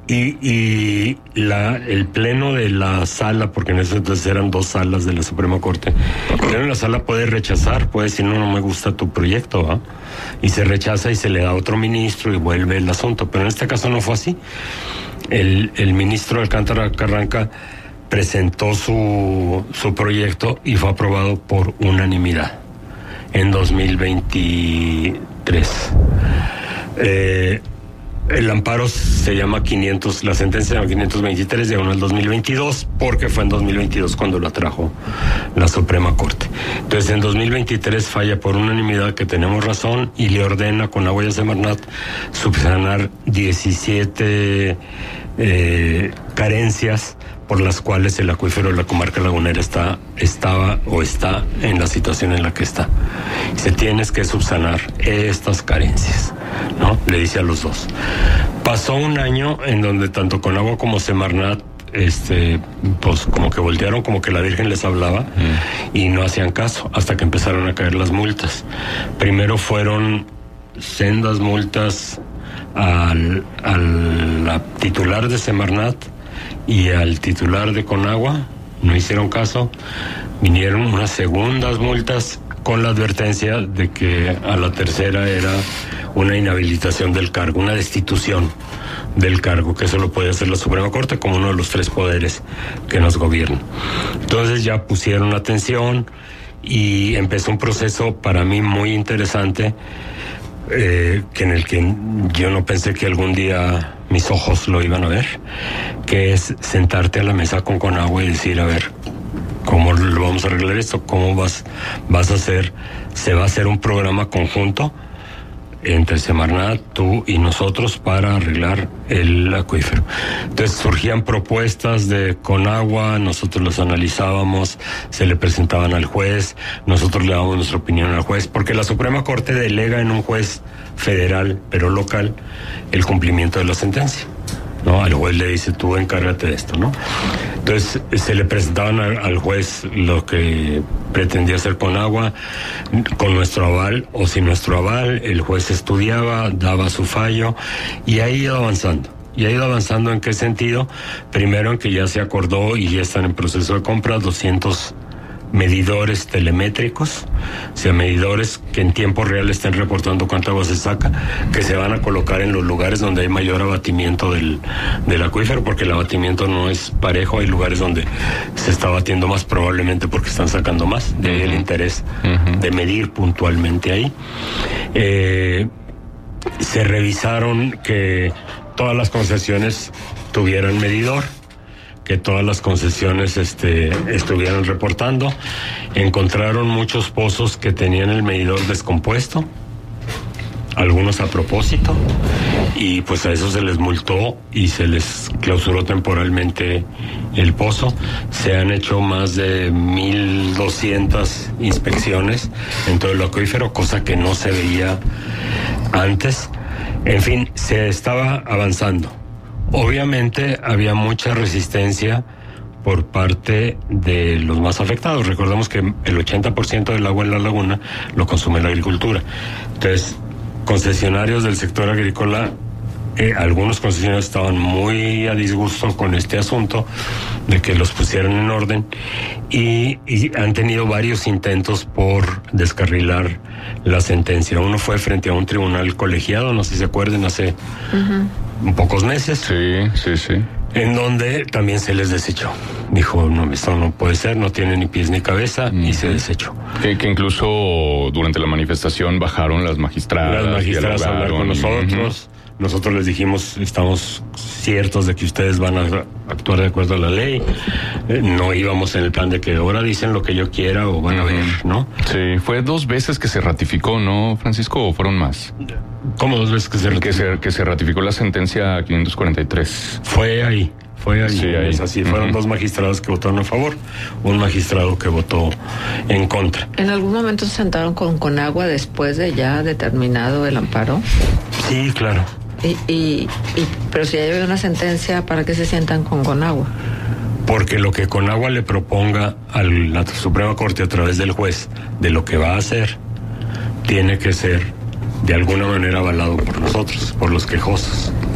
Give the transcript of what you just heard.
el pleno de la sala, porque en ese entonces eran 2 salas de la Suprema Corte, el pleno de la sala puede rechazar, puede decir no me gusta tu proyecto, ¿va? Y se rechaza y se le da a otro ministro y vuelve el asunto, pero en este caso no fue así. El ministro Alcántara Carranca presentó su proyecto y fue aprobado por unanimidad en 2023. El amparo se llama 500, la sentencia se llama 523, diagonal al 2022, porque fue en 2022 cuando la trajo la Suprema Corte. Entonces, en 2023 falla por unanimidad que tenemos razón y le ordena a Conagua y a Semarnat subsanar 17 carencias por las cuales el acuífero de la comarca lagunera estaba en la situación en la que está. Se tienes que subsanar estas carencias, ¿no? Le dice a los dos. Pasó un año en donde tanto Conagua como Semarnat pues como que voltearon, como que la Virgen les hablaba y no hacían caso hasta que empezaron a caer las multas. Primero fueron sendas multas a la titular de Semarnat y al titular de Conagua, no hicieron caso. Vinieron unas segundas multas con la advertencia de que a la tercera era una inhabilitación del cargo, una destitución del cargo, que eso lo puede hacer la Suprema Corte como uno de los 3 poderes que nos gobiernan. Entonces ya pusieron atención y empezó un proceso para mí muy interesante, que en el que yo no pensé que algún día mis ojos lo iban a ver, que es sentarte a la mesa con Conagua y decir, a ver, ¿cómo lo vamos a arreglar esto? ¿Cómo vas a hacer? Se va a hacer un programa conjunto entre Semarnat, tú y nosotros para arreglar el acuífero. Entonces surgían propuestas de Conagua, nosotros las analizábamos, se le presentaban al juez, nosotros le dábamos nuestra opinión al juez, porque la Suprema Corte delega en un juez federal, pero local, el cumplimiento de la sentencia, ¿no? Al juez le dice, tú encárgate de esto, ¿no? Entonces se le presentaban al juez lo que pretendía hacer Conagua, con nuestro aval o sin nuestro aval. El juez estudiaba, daba su fallo y ha ido avanzando. ¿Y ha ido avanzando en qué sentido? Primero, en que ya se acordó y ya están en proceso de compra 200 medidores telemétricos, o sea, medidores que en tiempo real estén reportando cuánta agua se saca, que se van a colocar en los lugares donde hay mayor abatimiento del acuífero, porque el abatimiento no es parejo, hay lugares donde se está batiendo más, probablemente porque están sacando más, de ahí el interés de medir puntualmente ahí. Se revisaron que todas las concesiones tuvieran medidor, que todas las concesiones estuvieran reportando. Encontraron muchos pozos que tenían el medidor descompuesto, algunos a propósito, y pues a eso se les multó y se les clausuró temporalmente el pozo. Se han hecho más de 1,200 inspecciones en todo el acuífero, cosa que no se veía antes. En fin, se estaba avanzando. Obviamente había mucha resistencia por parte de los más afectados. Recordemos que el 80% del agua en la laguna lo consume la agricultura. Entonces, concesionarios del sector agrícola, algunos concesionarios estaban muy a disgusto con este asunto de que los pusieran en orden y han tenido varios intentos por descarrilar la sentencia. Uno fue frente a un tribunal colegiado, no sé si se acuerdan, hace pocos meses. Sí. En donde también se les desechó. Dijo, no, esto no puede ser, no tiene ni pies ni cabeza, y se desechó. Que incluso durante la manifestación bajaron las magistradas. Las magistradas a hablar con nosotros. Nosotros les dijimos, estamos ciertos de que ustedes van a actuar de acuerdo a la ley. No íbamos en el plan de que ahora dicen lo que yo quiera o van a ver, ¿no? Sí, fue 2 veces que se ratificó, ¿no, Francisco, o fueron más? ¿Cómo 2 veces que se ratificó? Que se ratificó la sentencia 543. Fue ahí. Sí, ahí. Es así, fueron 2 magistrados que votaron a favor, un magistrado que votó en contra. ¿En algún momento se sentaron con Conagua después de ya determinado el amparo? Sí, claro. Pero si ya hay una sentencia, ¿para qué se sientan con Conagua? Porque lo que Conagua le proponga a la Suprema Corte a través del juez de lo que va a hacer, tiene que ser de alguna manera avalado por nosotros, por los quejosos.